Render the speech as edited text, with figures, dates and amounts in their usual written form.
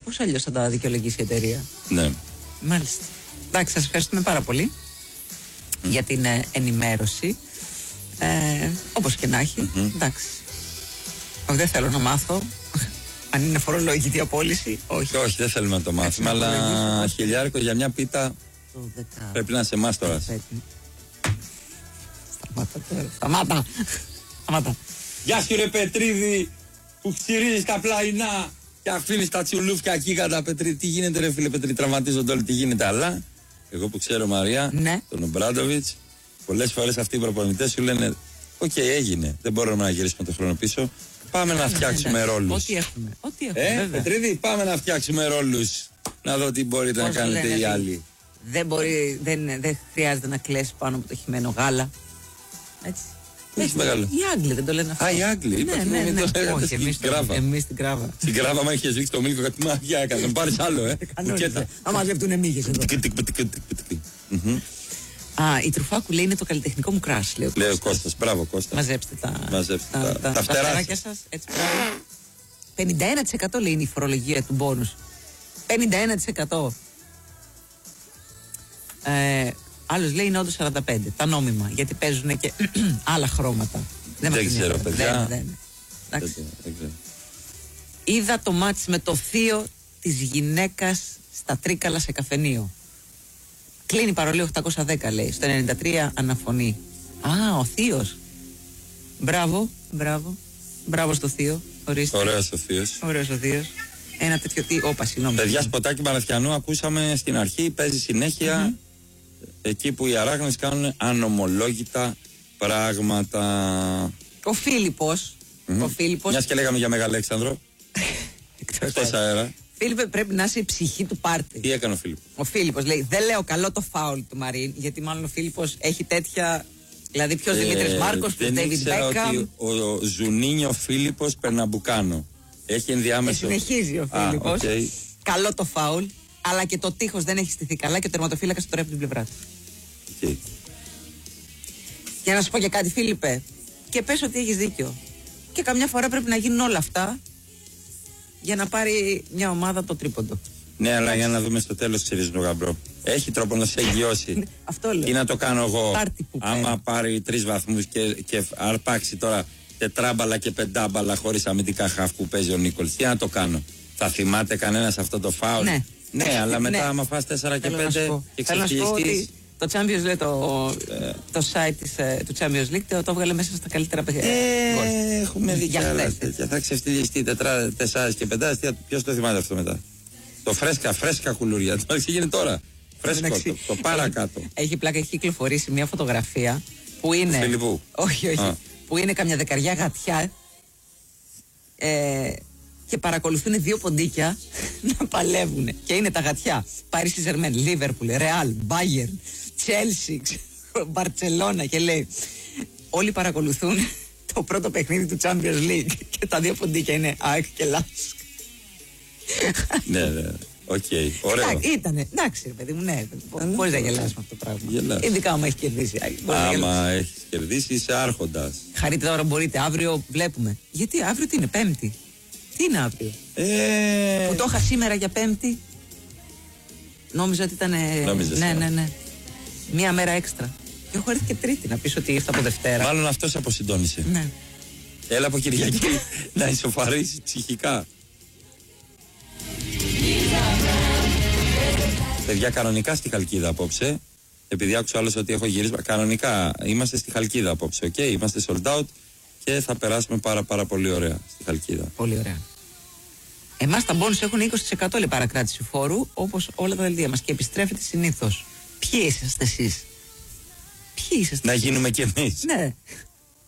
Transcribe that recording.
Πώς αλλιώς θα τα δικαιολογήσει η εταιρεία? Ναι. Μάλιστα. Εντάξει, σας ευχαριστούμε πάρα πολύ για την ενημέρωση. Όπως και να έχει. Εντάξει. Δεν θέλω να μάθω αν είναι φορολογική απόλυση. Όχι. Όχι, δεν θέλουμε να το μάθουμε. Αλλά χιλιάρικο για μια πίτα πρέπει να είναι σε εμάς τώρα. Σταμάτα. Γεια σου ρε Πετρίδη, που ξυρίζεις τα πλαϊνά και αφήνεις τα τσουλούφια εκεί κατά Πετρίδη. Τι γίνεται ρε φίλε Πετρίδη, τραυματίζονται όλοι, τι γίνεται? Αλλά εγώ που ξέρω Μαρία, ναι, τον Ομπράντοβιτς, πολλές φορές αυτοί οι προπονητές σου λένε οκ, έγινε, δεν μπορούμε να γυρίσουμε το χρόνο πίσω, πάμε να φτιάξουμε ρόλους. Ό,τι έχουμε. Πετρίδη, πάμε να φτιάξουμε ρόλους, να δω τι μπορείτε να κάνετε οι άλλοι. Δεν χρειάζεται να κλαις πάνω από το χυμένο γάλα. Έτσι. Οι Άγγλοι δεν το λένε αυτό. Α, οι Άγγλοι. Ναι. Όχι, εμείς την Κράβα. Στην Κράβα, άμα είχες ρίξει το μίλκο, κάτι μαγιά έκανε. Να πάρεις άλλο, Να μαζευτούνε μύγες εδώ. Η Τρουφάκου λέει είναι το καλλιτεχνικό μου κράσ. Λέει ο Κώστας. Μπράβο, Κώστα. Μαζέψτε τα φτεράκια σας. Έτσι, μπράβο. 51% λέει είναι η φορολογία του μπόνους. 51%. Άλλος λέει είναι όντως 45%. Τα νόμιμα. Γιατί παίζουν και άλλα χρώματα. Δεν ξέρω, παιδιά. Δεν ξέρω. Είδα το μάτς με το θείο της γυναίκας στα Τρίκαλα σε καφενείο. Κλείνει παρολί 810 λέει. Στο 93 αναφωνεί. Ο θείος. Μπράβο στο θείο. Ωραίος ο θείος. Ένα τέτοιο τι. Συγγνώμη. Παιδιά, σποτάκι Παναθιανού ακούσαμε στην αρχή. Παίζει συνέχεια. Εκεί που οι αράχνες κάνουν ανομολόγητα πράγματα. Ο Φίλιππος. Μιας και λέγαμε για Μεγαλέξανδρο. Εκτός αέρα. Φίλιππε, πρέπει να είσαι η ψυχή του πάρτι. Τι έκανε ο Φίλιππος? Ο Φίλιππος λέει: δεν λέω καλό το φάουλ του Μαρίν, γιατί μάλλον ο Φίλιππος έχει τέτοια. Δηλαδή, ποιος Δημήτρης Μάρκος, ποιος Ντέιβιντ Μπέκαμ. Ο Ζουνίνιο Φίλιππος Περναμπουκάνο. Έχει ενδιάμεσο. Συνεχίζει ο Φίλιππος. Καλό το φάουλ, αλλά και το τείχος δεν έχει στηθεί καλά και ο τερματοφύλακας το τρέπει την πλευρά του. Για να σου πω και κάτι, Φίλιππε, και πες ότι έχεις δίκιο. Και καμιά φορά πρέπει να γίνουν όλα αυτά για να πάρει μια ομάδα το τρίποντο. Ναι, αλλά για να δούμε στο τέλος, ξέρεις το γαμπρό. Έχει τρόπο να σε εγγυώσει. Αυτό λέω. Ή να το κάνω εγώ. Άμα πάρει 3 βαθμούς και αρπάξει τώρα τετράμπαλα και πεντάμπαλα χωρίς αμυντικά χαφ που παίζει ο Νίκολς. Τι να το κάνω? Θα θυμάται κανένας αυτό το φάουλ? Ναι, αλλά μετά άμα φας 4 και 5 και ξεφυγιστείς. Το Champions League, το site του Champions League το έβγαλε μέσα στα καλύτερα παιχνίδια. Έχουμε δει κι άλλα τέτοια. Θα ξεφτυλιστεί 4 και 5. Ποιος το θυμάται αυτό μετά? Το φρέσκα κουλούρια. Το έγινε τώρα. Φρέσκο, το παρακάτω. Έχει πλάκα, έχει κυκλοφορήσει μια φωτογραφία που είναι. Φιλιππού. Όχι. Που είναι καμιά δεκαριά γατιά. Και παρακολουθούν 2 ποντίκια να παλεύουν. Και είναι τα γατιά. Παρίσι Ζερμέν, Λίβερπουλ, Ρεάλ, Μπάγερν, Τσέλσι, Μπαρτσελώνα. Και λέει, όλοι παρακολουθούν το πρώτο παιχνίδι του Champions League. Και τα 2 ποντίκια είναι ΑΕΚ και Λάσκ. Ναι. Οκ, ωραίο. Ήτανε, εντάξει, παιδί μου, ναι. Μπορείς να γελάσεις με αυτό το πράγμα. Ειδικά άμα έχει κερδίσει. Άμα έχει κερδίσει, είσαι άρχοντας. Χαρείτε τώρα, μπορείτε. Αύριο βλέπουμε. Γιατί αύριο τι είναι, Πέμπτη? Τι είναι αύριο? Που το είχα σήμερα για Πέμπτη. Νόμιζα ότι ήταν. Ναι. Μία μέρα έξτρα. Και έχω έρθει και Τρίτη να πεις ότι ήρθα από Δευτέρα. Μάλλον αυτός αποσυντώνησε. Ναι. Έλα από Κυριακή να ισοφαρίσει ψυχικά. Παιδιά, κανονικά στη Χαλκίδα απόψε. Επειδή άκουσα άλλος ότι έχω γυρίσει. Κανονικά είμαστε στη Χαλκίδα απόψε. Είμαστε sold out και θα περάσουμε πάρα πολύ ωραία στη Χαλκίδα. Πολύ ωραία. Εμάς τα μπόνους έχουν 20% λέει παρακράτηση φόρου, όπως όλα τα δελτία μας, και επιστρέφεται συνήθως. Ποιοι είσαστε εσείς? Να γίνουμε κι εμείς. Ναι.